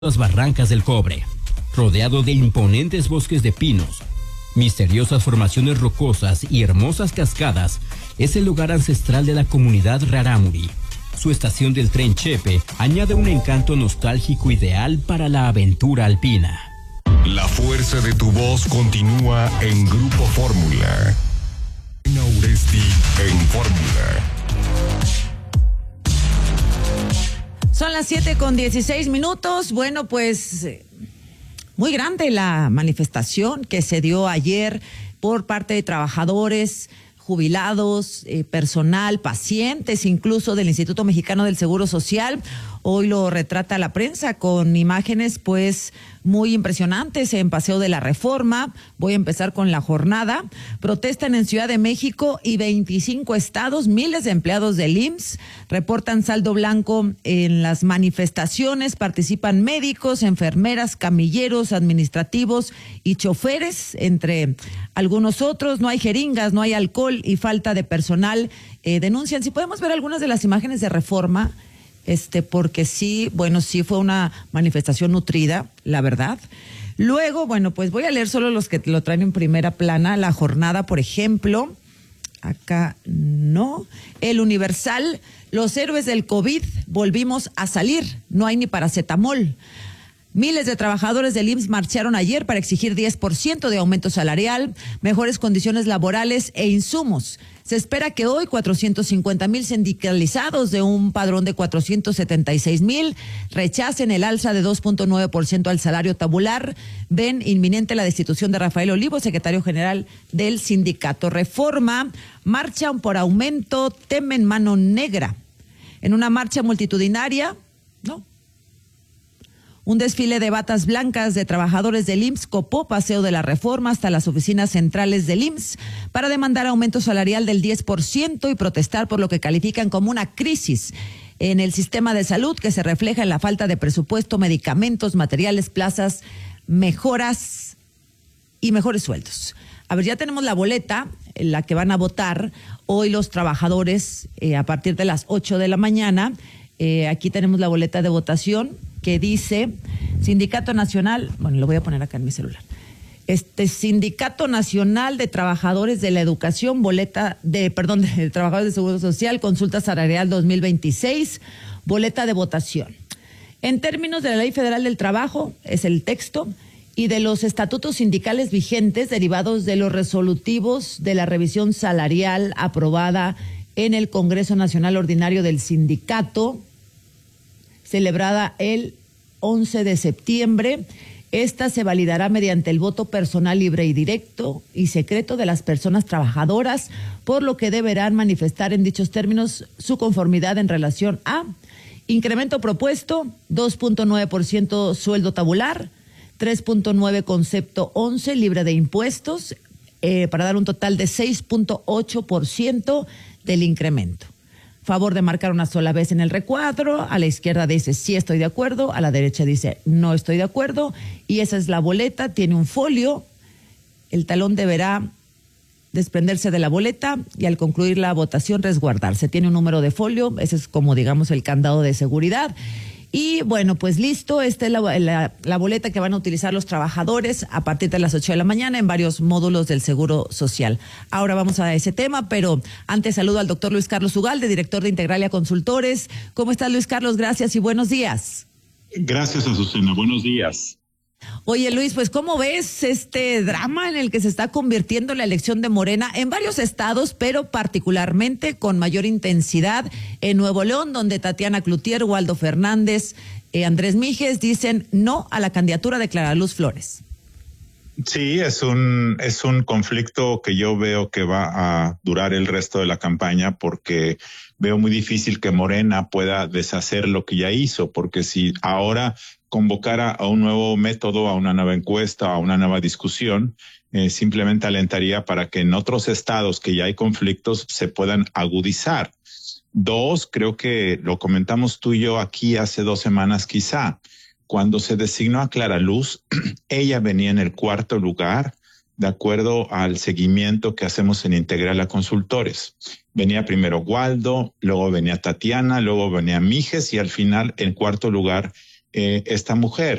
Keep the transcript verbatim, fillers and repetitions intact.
Las Barrancas del Cobre, rodeado de imponentes bosques de pinos, misteriosas formaciones rocosas y hermosas cascadas, es el lugar ancestral de la comunidad Rarámuri. Su estación del tren Chepe añade un encanto nostálgico ideal para la aventura alpina. La fuerza de tu voz continúa en Grupo Fórmula. Uresti en Fórmula. Son las siete con dieciséis minutos. Bueno, pues muy grande la manifestación que se dio ayer por parte de trabajadores, jubilados, eh, personal, pacientes, incluso del Instituto Mexicano del Seguro Social. Hoy lo retrata la prensa con imágenes pues muy impresionantes en Paseo de la Reforma. Voy a empezar con la jornada. Protestan en Ciudad de México y veinticinco estados. Miles de empleados del I M S S reportan saldo blanco en las manifestaciones. Participan médicos, enfermeras, camilleros, administrativos y choferes, entre algunos otros. No hay jeringas, no hay alcohol y falta de personal. Eh, denuncian. Si podemos ver algunas de las imágenes de Reforma, este, porque sí, bueno, sí fue una manifestación nutrida, la verdad. Luego, bueno, pues voy a leer solo los que lo traen en primera plana. La jornada, por ejemplo, acá no. El Universal, los héroes del COVID, volvimos a salir, no hay ni paracetamol. Miles de trabajadores del I M S S marcharon ayer para exigir diez por ciento de aumento salarial, mejores condiciones laborales e insumos. Se espera que hoy cuatrocientos cincuenta mil sindicalizados de un padrón de cuatrocientos setenta y seis mil rechacen el alza de dos punto nueve por ciento al salario tabular. Ven inminente la destitución de Rafael Olivo, secretario general del sindicato Reforma. Marchan por aumento, temen mano negra. En una marcha multitudinaria, no. Un desfile de batas blancas de trabajadores del I M S S copó Paseo de la Reforma hasta las oficinas centrales del I M S S para demandar aumento salarial del diez por ciento y protestar por lo que califican como una crisis en el sistema de salud que se refleja en la falta de presupuesto, medicamentos, materiales, plazas, mejoras y mejores sueldos. A ver, ya tenemos la boleta en la que van a votar hoy los trabajadores eh, a partir de las ocho de la mañana. Eh, aquí tenemos la boleta de votación que dice Sindicato Nacional, bueno, lo voy a poner acá en mi celular. Este Sindicato Nacional de Trabajadores de la Educación, boleta de, perdón, de Trabajadores de Seguro Social, consulta salarial dos mil veintiséis, boleta de votación. En términos de la Ley Federal del Trabajo, es el texto, y de los estatutos sindicales vigentes derivados de los resolutivos de la revisión salarial aprobada en el Congreso Nacional Ordinario del Sindicato, celebrada el once de septiembre. Esta se validará mediante el voto personal libre y directo y secreto de las personas trabajadoras, por lo que deberán manifestar en dichos términos su conformidad en relación a incremento propuesto, dos punto nueve por ciento sueldo tabular, tres punto nueve concepto once libre de impuestos, eh, para dar un total de seis punto ocho por ciento del incremento. Favor de marcar una sola vez en el recuadro. A la izquierda dice sí estoy de acuerdo, a la derecha dice no estoy de acuerdo, y esa es la boleta. Tiene un folio, el talón deberá desprenderse de la boleta y al concluir la votación resguardarse. Tiene un número de folio, ese es como digamos el candado de seguridad. Y bueno, pues listo, esta es la, la, la boleta que van a utilizar los trabajadores a partir de las ocho de la mañana en varios módulos del Seguro Social. Ahora vamos a ese tema, pero antes saludo al doctor Luis Carlos Ugalde, director de Integralia Consultores. ¿Cómo estás, Luis Carlos? Gracias y buenos días. Gracias, Azucena. Buenos días. Oye, Luis, pues ¿cómo ves este drama en el que se está convirtiendo la elección de Morena en varios estados, pero particularmente con mayor intensidad en Nuevo León, donde Tatiana Cloutier, Waldo Fernández, eh, Andrés Mijes dicen no a la candidatura de Clara Luz Flores? Sí, es un, es un conflicto que yo veo que va a durar el resto de la campaña, porque veo muy difícil que Morena pueda deshacer lo que ya hizo, porque si ahora convocara a un nuevo método, a una nueva encuesta, a una nueva discusión, eh, simplemente alentaría para que en otros estados que ya hay conflictos se puedan agudizar. Dos, creo que lo comentamos tú y yo aquí hace dos semanas quizá, cuando se designó a Clara Luz, ella venía en el cuarto lugar de acuerdo al seguimiento que hacemos en Integralia Consultores. Venía primero Waldo, luego venía Tatiana, luego venía Mijes y al final en cuarto lugar eh, esta mujer.